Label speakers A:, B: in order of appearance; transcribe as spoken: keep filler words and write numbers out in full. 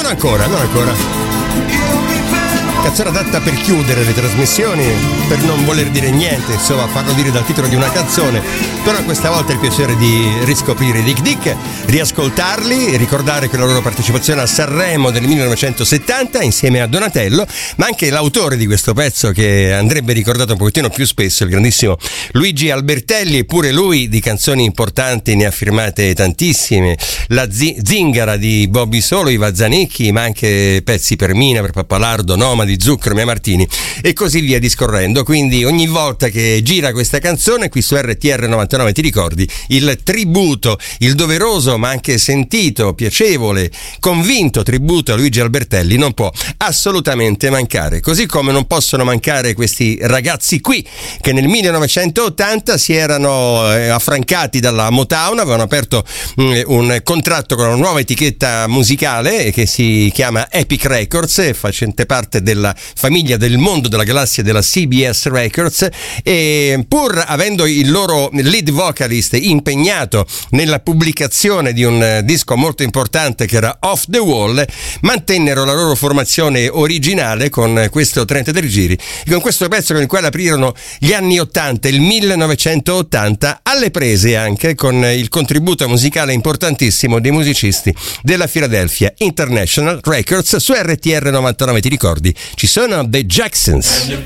A: ancora, non ancora. Canzone adatta per chiudere le trasmissioni, per non voler dire niente, insomma, farlo dire dal titolo di una canzone. Però questa volta è il piacere di riscoprire i Dick Dick, riascoltarli, ricordare che la loro partecipazione a Sanremo del millenovecentosettanta insieme a Donatello, ma anche l'autore di questo pezzo che andrebbe ricordato un pochettino più spesso, il grandissimo Luigi Albertelli. Eppure lui di canzoni importanti ne ha firmate tantissime, la Z- Zingara di Bobby Solo, Iva Zanicchi, ma anche pezzi per Mina, per Pappalardo, Noma di Zucchero, Mia Martini e così via discorrendo. Quindi ogni volta che gira questa canzone qui su R T R novantanove ti ricordi il tributo, il doveroso ma anche sentito, piacevole, convinto tributo a Luigi Albertelli non può assolutamente mancare, così come non possono mancare questi ragazzi qui che nel millenovecentottanta si erano eh, affrancati dalla Motown, avevano aperto mh, un contratto con una nuova etichetta musicale che si chiama Epic Records e facente parte della famiglia del mondo della galassia della C B S Records, e pur avendo il loro lead vocalist impegnato nella pubblicazione di un disco molto importante che era Off the Wall, mantennero la loro formazione originale con questo trentatré giri e con questo pezzo con il quale aprirono gli anni ottanta, il millenovecentottanta, alle prese anche con il contributo musicale importantissimo dei musicisti della Philadelphia International Records. Su R T R novantanove ti ricordi ci sono The Jacksons.